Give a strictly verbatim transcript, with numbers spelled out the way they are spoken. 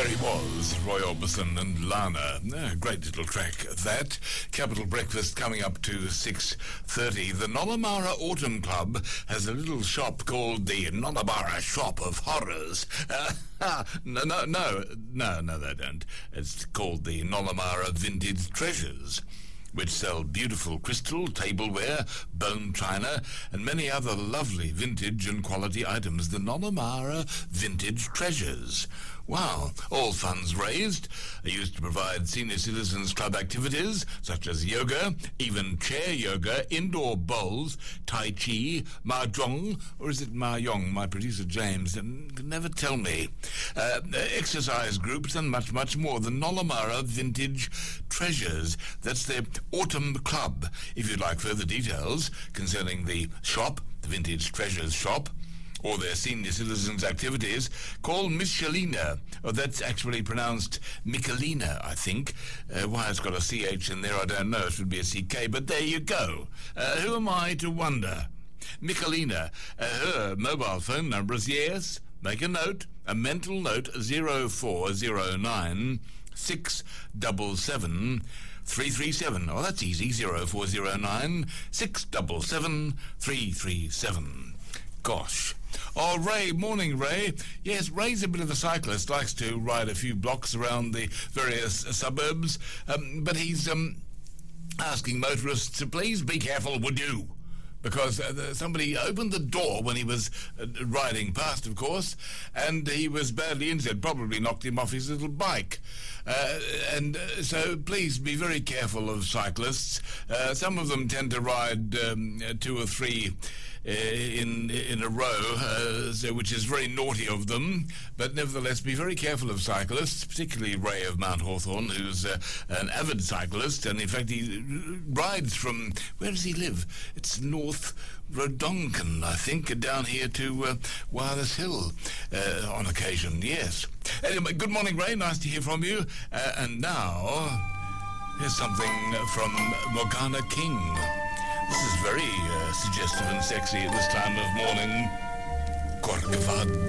There he was, Roy Orbison and Lana. Ah, great little track, that. Capital Breakfast coming up to six thirty. The Nollamara Autumn Club has a little shop called the Nollamara Shop of Horrors. Uh, no, no, no, no, no, they don't. It's called the Nollamara Vintage Treasures, which sell beautiful crystal, tableware, bone china, and many other lovely vintage and quality items. The Nollamara Vintage Treasures. Wow. All funds raised are used to provide senior citizens club activities such as yoga, even chair yoga, indoor bowls, tai chi, mahjong, or is it mahjong? My producer James can never tell me. Uh, exercise groups and much, much more. The Nollamara Vintage Treasures. That's their Autumn Club. If you'd like further details concerning the shop, the Vintage Treasures shop, or their senior citizens activities, call Michelina. Oh, that's actually pronounced Michelina, I think. Uh, why it's got a C H in there, I don't know. It should be a C K, but there you go. Uh, who am I to wonder? Michelina. Uh, her mobile phone number is, yes, make a note, a mental note, zero four zero nine six seven seven three three seven. Oh, that's easy, zero four zero nine six seven seven three three seven. Gosh. Oh, Ray, morning, Ray. Yes, Ray's a bit of a cyclist, likes to ride a few blocks around the various uh, suburbs, um, but he's um, asking motorists to please be careful, would you? Because uh, the, somebody opened the door when he was uh, riding past, of course, and he was badly injured, probably knocked him off his little bike. Uh, and uh, so please be very careful of cyclists. Uh, some of them tend to ride um, two or three uh, in in a row, uh, so, which is very naughty of them. But nevertheless, be very careful of cyclists, particularly Ray of Mount Hawthorn, who's uh, an avid cyclist, and in fact he rides from, where does he live? It's North Rodonkin, I think, down here to uh, Wireless Hill uh, on occasion, yes. Anyway, good morning, Ray, nice to hear from you. Uh, and now, here's something from Morgana King. This is very uh, suggestive and sexy at this time of morning. Corcovado.